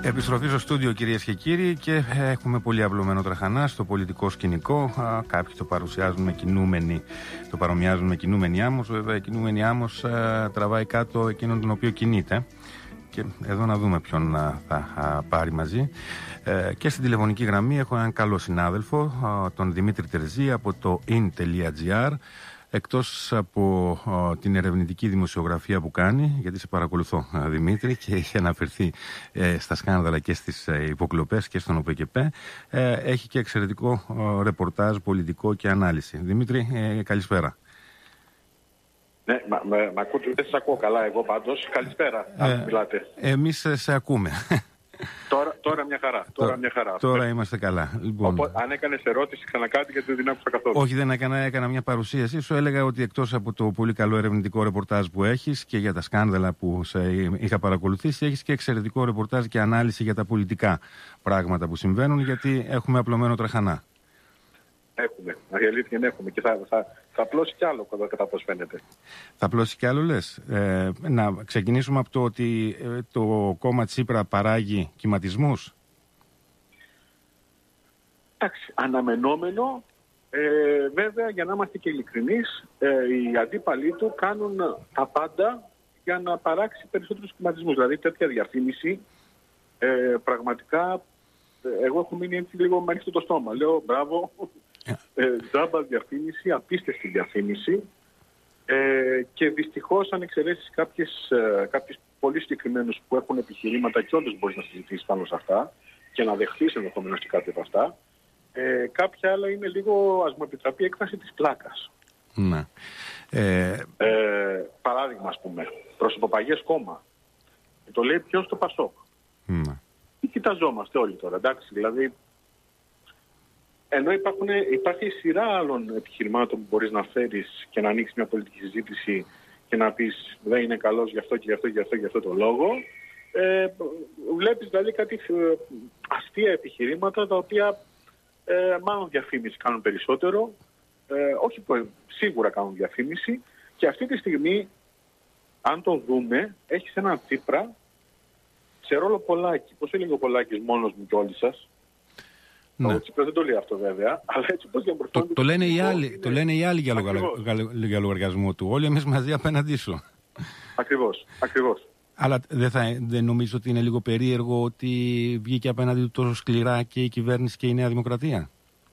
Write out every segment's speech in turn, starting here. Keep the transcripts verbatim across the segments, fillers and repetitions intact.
Επιστροφή στο στούντιο, κυρίες και κύριοι, και έχουμε πολύ απλωμένο τραχανά στο πολιτικό σκηνικό. Κάποιοι το παρουσιάζουν με κινούμενη, το παρομοιάζουν με κινούμενη άμμος. Βέβαια, η κινούμενη άμμος τραβάει κάτω εκείνον τον οποίο κινείται. Και εδώ να δούμε ποιον θα πάρει μαζί. Και στην τηλεφωνική γραμμή έχω έναν καλό συνάδελφο, τον Δημήτρη Τερζή από το in τελεία gr. Εκτός από ο, την ερευνητική δημοσιογραφία που κάνει, γιατί σε παρακολουθώ, Δημήτρη, και έχει αναφερθεί ε, στα σκάνδαλα και στις ε, υποκλοπές και στον ΟΠΕΚΕΠΕ, ε, έχει και εξαιρετικό ο, ρεπορτάζ πολιτικό και ανάλυση. Δημήτρη, ε, καλησπέρα. Ναι, μα, μα, μα ακούτε, δεν σας ακούω καλά εγώ πάντως. Καλησπέρα, ε, αν μιλάτε. Εμείς σε ακούμε. Τώρα, τώρα μια χαρά. Τώρα, μια χαρά. Τώρα είμαστε καλά. Λοιπόν. Οπότε, αν έκανες ερώτηση ξανά κάτι, γιατί δεν την άκουσα καθόλου. Όχι, δεν έκανα, έκανα μια παρουσίαση. Σου έλεγα ότι εκτός από το πολύ καλό ερευνητικό ρεπορτάζ που έχεις και για τα σκάνδαλα που σε είχα παρακολουθήσει, έχεις και εξαιρετικό ρεπορτάζ και ανάλυση για τα πολιτικά πράγματα που συμβαίνουν, γιατί έχουμε απλωμένο τραχανά. Έχουμε. Η αλήθεια είναι έχουμε. Και θα, θα, θα απλώσει κι άλλο κατά πώς φαίνεται. Θα απλώσει κι άλλο, λες. Ε, να ξεκινήσουμε από το ότι ε, το κόμμα Τσίπρα παράγει κυματισμούς. Εντάξει, αναμενόμενο. Ε, βέβαια, για να είμαστε και ειλικρινείς, ε, οι αντίπαλοι του κάνουν τα πάντα για να παράξει περισσότερους κυματισμούς. Δηλαδή, τέτοια διαφήμιση, ε, πραγματικά, ε, εγώ έχω μείνει έτσι λίγο με ανοιχτό το στόμα. Λέω, μπράβο. Ε, τζάμπα διαφήμιση, απίστευτη διαφήμιση, ε, και δυστυχώς αν εξαιρέσεις κάποιες, ε, κάποιες πολύ συγκεκριμένους που έχουν επιχειρήματα και όντως μπορείς να συζητήσεις πάνω σε αυτά και να δεχθείς ενδεχομένως και κάτι από αυτά, ε, κάποια άλλα είναι λίγο, ας μου επιτραπεί, έκφραση της πλάκας. Ναι. Ε... Ε, παράδειγμα, ας πούμε, προσωποπαγές κόμμα. Το λέει ποιος? Το Πασόκ. Ναι. Τι κοιταζόμαστε όλοι τώρα, εντάξει, δηλαδή. Ενώ υπάρχουν, υπάρχει σειρά άλλων επιχειρημάτων που μπορείς να φέρεις και να ανοίξεις μια πολιτική συζήτηση και να πεις δεν είναι καλός γι' αυτό και γι' αυτό και γι' αυτό και γι' αυτό το λόγο. Ε, βλέπεις δηλαδή κάτι αστεία επιχειρήματα τα οποία ε, μάλλον διαφήμιση κάνουν περισσότερο. Ε, όχι που σίγουρα κάνουν διαφήμιση. Και αυτή τη στιγμή, αν το δούμε, έχεις έναν Τσίπρα σε ρόλο Πολάκη. Πώς έλεγε ο Πολάκης μόνος μου και όλοι σας. Ναι. Ο Τσίπρας δεν το λέει αυτό βέβαια, αλλά έτσι πώς για το, το, λένε οι άλλοι, είναι... το λένε οι άλλοι για, λογα... για λογαριασμό του. Όλοι εμείς μαζί απέναντί σου. Ακριβώς, ακριβώς. Αλλά δεν, θα, δεν νομίζω ότι είναι λίγο περίεργο ότι βγήκε απέναντι του τόσο σκληρά και η κυβέρνηση και η Νέα Δημοκρατία.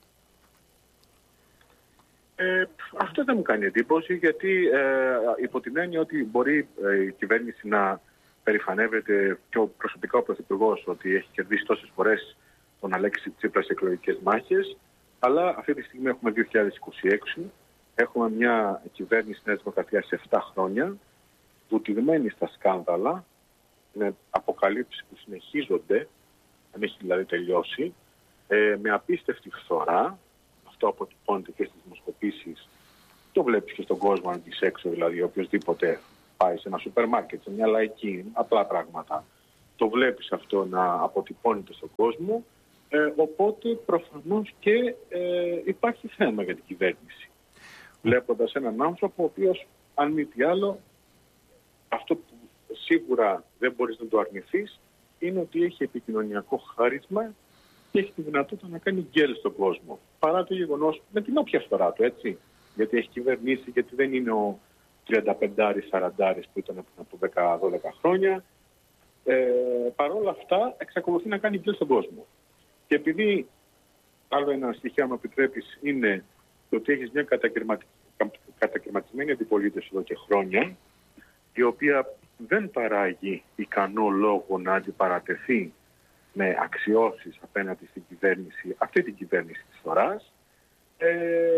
Ε, αυτό δεν μου κάνει εντύπωση, γιατί ε, υπό την έννοια ότι μπορεί ε, η κυβέρνηση να περηφανεύεται και ο προσωπικά ο Πρωθυπουργός ότι έχει κερδίσει τόσες φορές τον Αλέξη Τσίπρα σε εκλογικές μάχες, αλλά αυτή τη στιγμή έχουμε δύο χιλιάδες είκοσι έξι, έχουμε μια κυβέρνηση Νέας Δημοκρατίας σε επτά χρόνια, βουτυγμένη στα σκάνδαλα, με αποκαλύψεις που συνεχίζονται, αν έχει δηλαδή τελειώσει, ε, με απίστευτη φθορά, αυτό αποτυπώνεται και στις δημοσκοπήσεις, το βλέπεις και στον κόσμο αν βγεις έξω, δηλαδή οποιοσδήποτε πάει σε ένα σούπερ μάρκετ, σε μια λαϊκή, απλά πράγματα, το βλέπεις αυτό να αποτυπώνεται στον κόσμο. Ε, οπότε προφανώς και ε, υπάρχει θέμα για την κυβέρνηση. Βλέποντας έναν άνθρωπο ο οποίος, αν μη τι άλλο, αυτό που σίγουρα δεν μπορείς να το αρνηθείς είναι ότι έχει επικοινωνιακό χάρισμα και έχει τη δυνατότητα να κάνει γκέλ στον κόσμο. Παρά το γεγονός, με την όποια φορά του, έτσι. Γιατί έχει κυβερνήσει, γιατί δεν είναι ο τριανταπεντάρης, σαραντάρης που ήταν πριν από δέκα δώδεκα χρόνια. Ε, Παρ' όλα αυτά, εξακολουθεί να κάνει γκέλ στον κόσμο. Και επειδή άλλο ένα στοιχείο, αν επιτρέπεις, είναι το ότι έχεις μια κατακαιρματισμένη αντιπολίτευση εδώ και χρόνια, η οποία δεν παράγει ικανό λόγο να αντιπαρατεθεί με αξιώσεις απέναντι στην κυβέρνηση, αυτή την κυβέρνηση της φοράς, ε,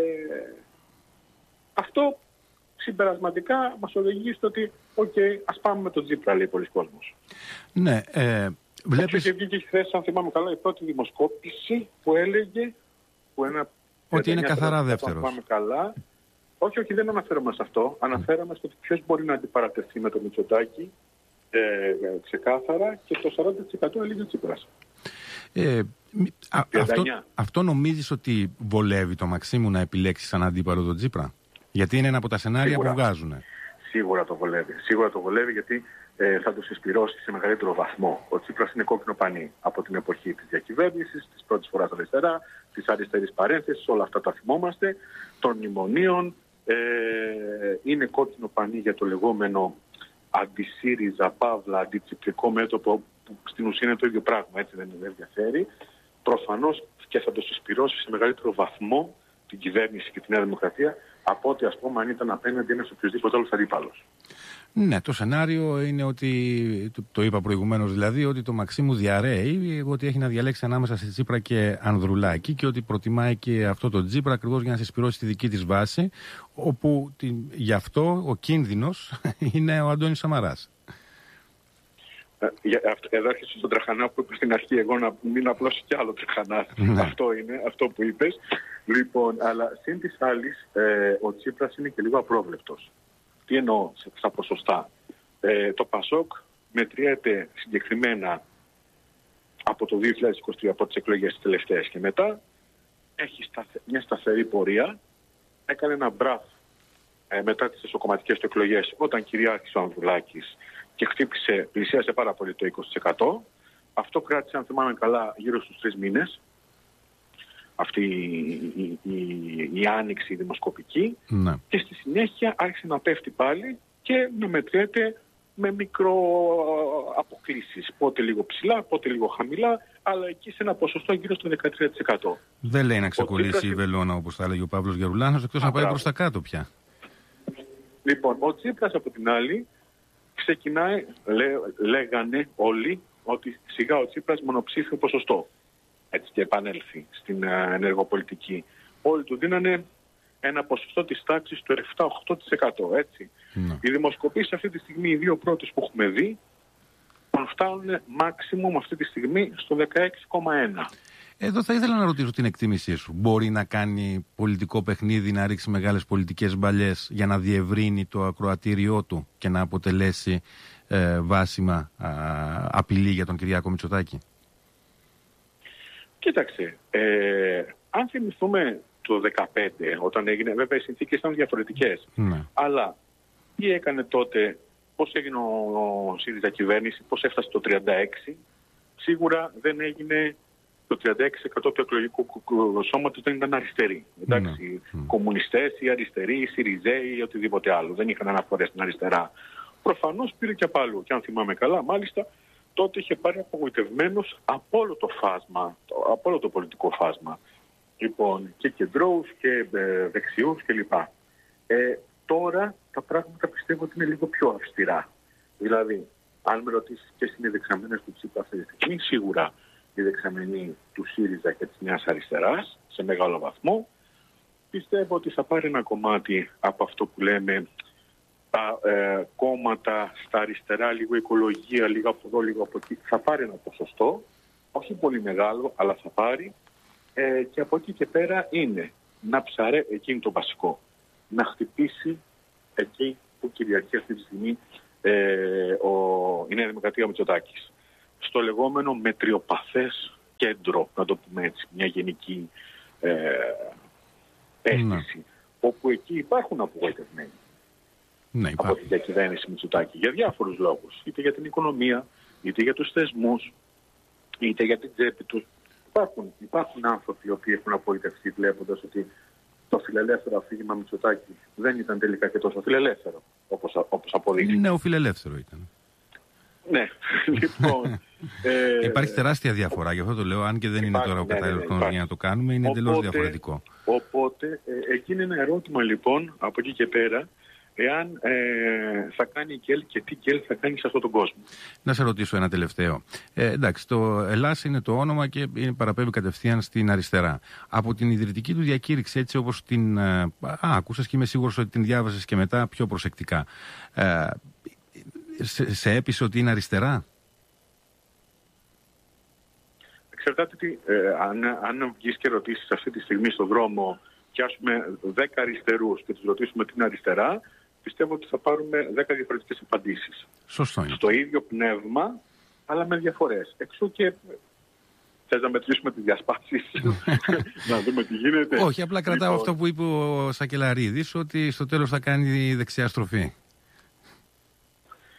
αυτό συμπερασματικά μας οδηγεί στο ότι «ΟΚ, okay, ας πάμε με τον Τσίπρα», λέει πολλοί κόσμος. Ναι, ε... Βλέπεις... Και βγήκε χθες, αν θυμάμαι καλά, η πρώτη δημοσκόπηση που έλεγε που ένα, ότι είναι καθαρά δεύτερος. Αν θυμάμαι καλά. Όχι, όχι, δεν αναφέρομαι σε αυτό. Αναφέρομαι στο ότι ποιος μπορεί να αντιπαρατεθεί με το Μητσοτάκη ε, ξεκάθαρα, και το σαράντα τοις εκατό έλεγε ο Τσίπρας. Ε, α, αυτό, αυτό νομίζεις ότι βολεύει το Μαξίμου να επιλέξει σαν αντίπαλο τον Τσίπρα? Γιατί είναι ένα από τα σενάρια Σίγουρα. που βγάζουν. Σίγουρα το βολεύει. Σίγουρα το βολεύει, γιατί ε, θα το συσπυρώσει σε μεγαλύτερο βαθμό. Ο Τσίπρας είναι κόκκινο πανί από την εποχή της διακυβέρνησης, της πρώτης φοράς αριστερά, της αριστερής παρένθεσης, όλα αυτά τα θυμόμαστε, των μνημονίων. Ε, είναι κόκκινο πανί για το λεγόμενο αντι-ΣΥΡΙΖΑ, παύλα, αντιτσιπρικό μέτωπο, που στην ουσία είναι το ίδιο πράγμα, έτσι δεν ενδιαφέρει. Προφανώς και θα το συσπυρώσει σε μεγαλύτερο βαθμό την κυβέρνηση και τη Νέα Δημοκρατία από ότι, ας πούμε, αν ήταν απέναντι ένας οποιοδήποτε άλλος αντίπαλος. Ναι, το σενάριο είναι ότι, το, το είπα προηγουμένως δηλαδή, ότι το Μαξίμου διαρρέει, ότι έχει να διαλέξει ανάμεσα σε Τσίπρα και Ανδρουλάκη και ότι προτιμάει και αυτό το Τσίπρα ακριβώς για να συσπυρώσει τη δική της βάση, όπου την, γι' αυτό ο κίνδυνος είναι ο Αντώνης Σαμαράς. Εδώ έρχεσαι στον τραχανά που είπα στην αρχή, εγώ να μην απλώσει κι άλλο τραχανά. Ναι. Αυτό είναι, αυτό που είπες. Λοιπόν, αλλά σύν της άλλης, ε, ο Τσίπρας είναι και λίγο απρόβλεπτος. Τι εννοώ στα ποσοστά. Ε, το ΠΑΣΟΚ μετριέται συγκεκριμένα από το δύο χιλιάδες είκοσι τρία, από τις εκλογές τις τελευταίες και μετά. Έχει σταθε, μια σταθερή πορεία. Έκανε ένα μπραφ ε, μετά τις εσωκομματικές του εκλογές, όταν κυριάρχησε ο Ανδρουλάκης και χτύπησε, πλησίασε πάρα πολύ το είκοσι τοις εκατό. Αυτό κράτησε, αν θυμάμαι καλά, γύρω στους τρεις μήνες. Αυτή η, η, η, η άνοιξη δημοσκοπική. Ναι. Και στη συνέχεια άρχισε να πέφτει πάλι και να μετριέται με μικρο αποκλήσεις. Πότε λίγο ψηλά, πότε λίγο χαμηλά, αλλά εκεί σε ένα ποσοστό γύρω στο δεκατρία τοις εκατό. Δεν λέει να ξεκολλήσει Τσίπρας... η βελόνα, όπως θα έλεγε ο Παύλος Γερουλάνος, εκτός να πάει προς τα κάτω πια. Λοιπόν, ο Τσίπρας από την άλλη ξεκινάει, λέ, λέγανε όλοι, ότι σιγά ο Τσίπρας μονοψήφιο ποσοστό. Έτσι και επανέλθει στην uh, ενεργοπολιτική. Όλοι του δίνανε ένα ποσοστό της τάξης του επτά με οκτώ τοις εκατό, έτσι. Mm. Οι δημοσκοπήσεις αυτή τη στιγμή, οι δύο πρώτες που έχουμε δει, φτάνουν maximum αυτή τη στιγμή στο δεκαέξι κόμμα ένα. Εδώ θα ήθελα να ρωτήσω την εκτίμησή σου. Μπορεί να κάνει πολιτικό παιχνίδι, να ρίξει μεγάλες πολιτικές μπαλιές για να διευρύνει το ακροατήριό του και να αποτελέσει ε, βάσιμα α, απειλή για τον Κυριάκο Μητσοτάκη? Κοίταξε, ε, αν θυμηθούμε το δεκαπέντε, όταν έγινε, βέβαια οι συνθήκες ήταν διαφορετικές. Ναι. Αλλά τι έκανε τότε, πώς έγινε ο ΣΥΡΙΖΑ κυβέρνηση, πώς έφτασε το τριάντα έξι, σίγουρα δεν έγινε. Το τριάντα έξι τοις εκατό του εκλογικού σώματος δεν ήταν αριστεροί. Εντάξει, mm. κομμουνιστές ή αριστεροί ή ΣΥΡΙΖΑΙ ή οτιδήποτε άλλο. Δεν είχαν αναφορές στην αριστερά. Προφανώς πήρε και από αλλού. Και αν θυμάμαι καλά, μάλιστα, τότε είχε πάρει απογοητευμένος από όλο το φάσμα, από όλο το πολιτικό φάσμα. Λοιπόν, και κεντρώους και ε, δεξιούς κλπ. Ε, τώρα τα πράγματα πιστεύω ότι είναι λίγο πιο αυστηρά. Δηλαδή, αν με ρωτήσεις ποιες είναι οι δεξαμενές του Τσίπρα αυτή τη στιγμή, σίγουρα η δεξαμενή του ΣΥΡΙΖΑ και της Νέας Αριστεράς σε μεγάλο βαθμό. Πιστεύω ότι θα πάρει ένα κομμάτι από αυτό που λέμε τα ε, κόμματα στα αριστερά, λίγο οικολογία, λίγο από εδώ, λίγο από εκεί. Θα πάρει ένα ποσοστό, όχι πολύ μεγάλο, αλλά θα πάρει. Ε, και από εκεί και πέρα είναι να ψαρέ, εκεί είναι το βασικό, να χτυπήσει εκεί που κυριαρχεί αυτή τη στιγμή ε, ο, η Νέα Δημοκρατία Μητσοτάκης. Στο λεγόμενο μετριοπαθές κέντρο, να το πούμε έτσι, μια γενική ε, αίσθηση, ναι. Όπου εκεί υπάρχουν απογοητευμένοι ναι, από τη διακυβέρνηση Μητσοτάκη για διάφορους λόγους, είτε για την οικονομία, είτε για τους θεσμούς, είτε για την τσέπη τους. Υπάρχουν, υπάρχουν άνθρωποι οι οποίοι έχουν απογοητευτεί βλέποντας ότι το φιλελεύθερο αφήγημα Μητσοτάκη δεν ήταν τελικά και τόσο φιλελεύθερο, όπως, όπως αποδείχθηκε. Νεοφιλελεύθερο ήταν. Ναι, λοιπόν. ε, υπάρχει τεράστια διαφορά, γι' αυτό το λέω. Αν και δεν υπάρχει, είναι τώρα ο κατάλληλος ναι, ναι, χρόνος για να το κάνουμε, είναι εντελώς διαφορετικό. Οπότε, ε, εκεί είναι ένα ερώτημα λοιπόν από εκεί και πέρα, εάν ε, θα κάνει ΚΕΛ και τι ΚΕΛ θα κάνει σε αυτόν τον κόσμο. Να σε ρωτήσω ένα τελευταίο. Ε, εντάξει, το Ελλάς είναι το όνομα και είναι, παραπέμπει κατευθείαν στην αριστερά. Από την ιδρυτική του διακήρυξη, έτσι όπως την. Ε, α, άκουσες και είμαι σίγουρος ότι την διάβασες και μετά πιο προσεκτικά. Ε, Σε, σε έπεισε ότι είναι αριστερά? Εξαρτάται τι, ε, αν, αν βγεις και ρωτήσεις αυτή τη στιγμή στον δρόμο και ας πούμε δέκα αριστερούς και τους ρωτήσουμε τι είναι αριστερά, πιστεύω ότι θα πάρουμε δέκα διαφορετικές απαντήσεις. Σωστό είναι. Στο ίδιο πνεύμα, αλλά με διαφορές. Εξού και θες να μετρήσουμε τις διασπάσεις, να δούμε τι γίνεται. Όχι, απλά κρατάω λοιπόν αυτό που είπε ο Σακελαρίδης, ότι στο τέλος θα κάνει δεξιά στροφή.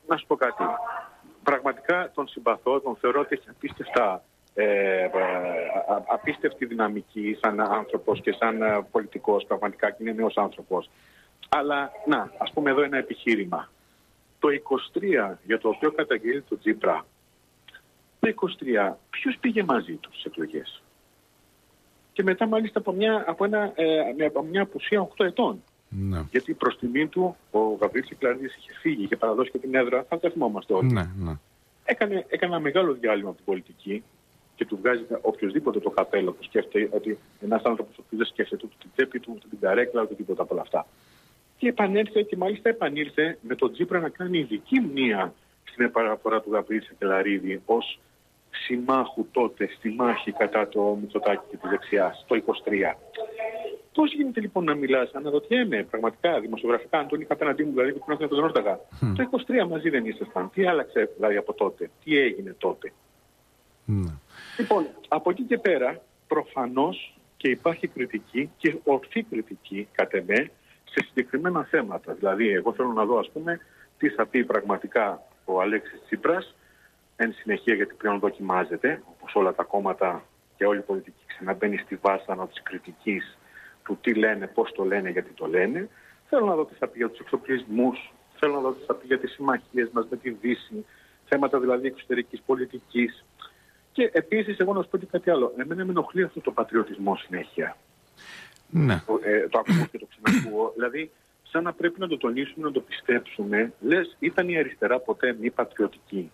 να σου πω κάτι. Πραγματικά τον συμπαθώ, τον θεωρώ ότι έχει απίστευτα, ε, ε, απίστευτη δυναμική σαν άνθρωπος και σαν ε, πολιτικός, πραγματικά, και είναι νέος άνθρωπος. Αλλά, να, ας πούμε εδώ ένα επιχείρημα. Το είκοσι τρία για το οποίο καταγγείλει το Τσίπρα, το είκοσι τρία ποιος πήγε μαζί του στις εκλογές? Και μετά μάλιστα από μια, από ένα, ε, από μια απουσία οκτώ ετών. Ναι. Γιατί προς τιμή του ο Γαβρίλης Κυκλαρίδης είχε φύγει, είχε παραδώσει και την έδρα, θα το θυμόμαστε όλοι. Ναι, ναι. Έκανε, έκανε ένα μεγάλο διάλειμμα από την πολιτική και του βγάζει οποιοδήποτε το καπέλο που σκέφτεται ότι ένας άνθρωπος που δεν σκέφτεται ούτε την τσέπη του, ούτε την καρέκλα, ούτε τίποτα από όλα αυτά. Και επανέλθε και μάλιστα επανήλθε με τον Τσίπρα να κάνει ειδική μνήα στην επαναφορά του Γαβρίλη Κυκλαρίδη ως συμμάχου τότε στη μάχη κατά το Μητσοτάκη και της δεξιάς, το είκοσι τρία. Πώς γίνεται λοιπόν να μιλάς? Αναρωτιέμαι πραγματικά, δημοσιογραφικά, αν τον είχα απέναντί μου, δηλαδή που να τον ρώταγα. Mm. Το είκοσι τρία μαζί δεν ήσασταν. Τι άλλαξε δηλαδή από τότε? Τι έγινε τότε? Mm. Λοιπόν, από εκεί και πέρα, προφανώς και υπάρχει κριτική και ορθή κριτική, κατ' εμέ, σε συγκεκριμένα θέματα. Δηλαδή, εγώ θέλω να δω, ας πούμε, τι θα πει πραγματικά ο Αλέξης Τσίπρας εν συνεχεία, γιατί πλέον δοκιμάζεται, όπως όλα τα κόμματα και όλη η πολιτική ξαναμπαίνει στη βάσανο της κριτικής του τι λένε, πώς το λένε, γιατί το λένε. Θέλω να δω τι θα πει για τους εξοπλισμούς, θέλω να δω τι θα πει για τις συμμαχίες μας με τη Δύση, θέματα δηλαδή εξωτερικής πολιτικής. Και επίσης, εγώ να σου πω και κάτι άλλο. Εμένα με ενοχλεί αυτό το πατριωτισμό συνέχεια. Ναι. Το, ε, το ακούω και το ξανακούω. Δηλαδή, σαν να πρέπει να το τονίσουμε, να το πιστέψουμε. Λες, ήταν η αριστερά ποτέ μη πατριωτική?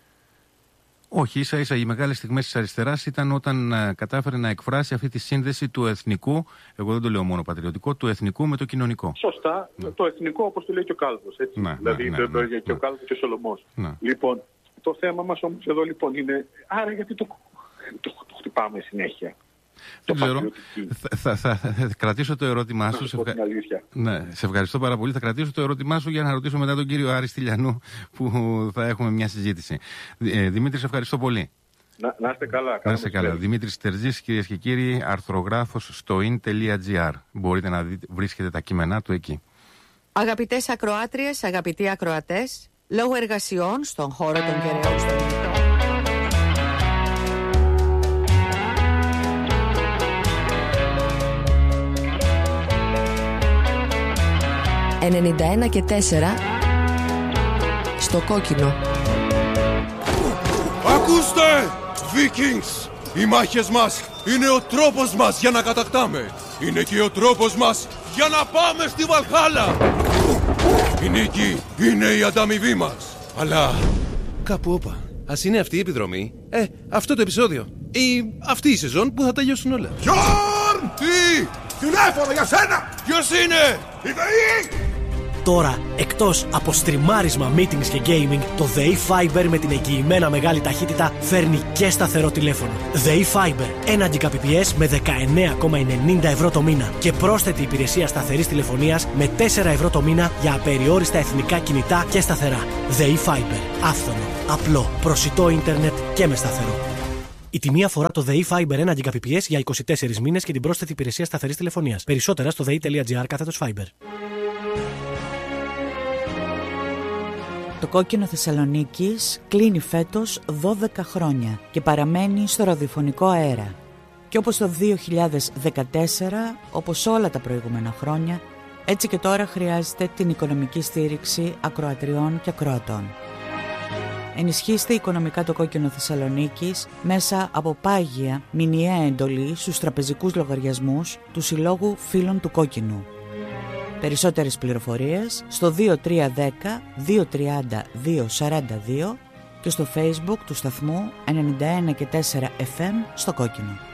Όχι, ίσα ίσα οι μεγάλες στιγμές της αριστεράς ήταν όταν ε, κατάφερε να εκφράσει αυτή τη σύνδεση του εθνικού, εγώ δεν το λέω μόνο πατριωτικό, του εθνικού με το κοινωνικό. Σωστά. Ναι. Το εθνικό, όπως το λέει και ο Κάλβος. Έτσι. Ναι, δηλαδή ναι, ναι, ναι, ναι, ναι, και ο Κάλβος και ο Σολομός. Ναι. Λοιπόν, το θέμα μας όμως εδώ λοιπόν είναι, άρα γιατί το, το, το χτυπάμε συνέχεια? Δεν ξέρω. Θα, θα, θα, θα κρατήσω το ερώτημά σου. Σε, ευχα... ναι, σε ευχαριστώ πάρα πολύ. Θα κρατήσω το ερώτημά σου για να ρωτήσω μετά τον κύριο Άρη Στυλιανού, που θα έχουμε μια συζήτηση. Ε, Δημήτρη, σε ευχαριστώ πολύ. Να, να είστε καλά. Να είστε καλά. Δημήτρης Τερζής, κυρίες και κύριοι, αρθρογράφος στο in τελεία gr. Μπορείτε να δείτε, βρίσκετε τα κείμενά του εκεί. Αγαπητές ακροάτριες, αγαπητοί ακροατές, λόγω εργασιών στον χώρο των κεραίων στον Ιντερνετ. ενενήντα ένα και τέσσερα στο κόκκινο. Ακούστε, Vikings! Οι μάχες μας είναι ο τρόπος μας για να κατακτάμε. Είναι και ο τρόπος μας για να πάμε στη Βαλχάλα. Η νίκη είναι η ανταμοιβή μας. Αλλά κάπου όπα. Ας είναι αυτή η επιδρομή, ε, αυτό το επεισόδιο ή αυτή η σεζόν που θα τελειώσουν όλα. Γιόρν! Τι! Τηλέφωνο για σένα! Ποιος είναι? Η ΔΕΗ! Τώρα, εκτός από στριμάρισμα, meetings και gaming, το ΔΕΗ Fiber με την εγγυημένα μεγάλη ταχύτητα φέρνει και σταθερό τηλέφωνο. ΔΕΗ Fiber, ένα Gbps με δεκαεννέα κόμμα ενενήντα ευρώ το μήνα και πρόσθετη υπηρεσία σταθερής τηλεφωνίας με τέσσερα ευρώ το μήνα για απεριόριστα εθνικά κινητά και σταθερά. ΔΕΗ Fiber, άφθονο, απλό, προσιτό ίντερνετ και με σταθερό. Η τιμή αφορά το ΔΕΗ Fiber ένα Gbps για είκοσι τέσσερις μήνες και την πρόσθετη υπηρεσία σταθερής τηλεφωνίας. Περισσότερα στο δei.gr κάθετος Fiber. Το κόκκινο Θεσσαλονίκης κλείνει φέτος δώδεκα χρόνια και παραμένει στο ραδιοφωνικό αέρα. Και όπως το δύο χιλιάδες δεκατέσσερα, όπως όλα τα προηγούμενα χρόνια, έτσι και τώρα χρειάζεται την οικονομική στήριξη ακροατριών και ακροατών. Ενισχύστε οικονομικά το κόκκινο Θεσσαλονίκης μέσα από πάγια μηνιαία εντολή στους τραπεζικούς λογαριασμούς του Συλλόγου Φίλων του Κόκκινου. Περισσότερες πληροφορίες στο δύο τρία ένα μηδέν δύο τρία μηδέν δύο τέσσερα δύο και στο Facebook του σταθμού ενενήντα ένα και τέσσερα εφ εμ στο Κόκκινο.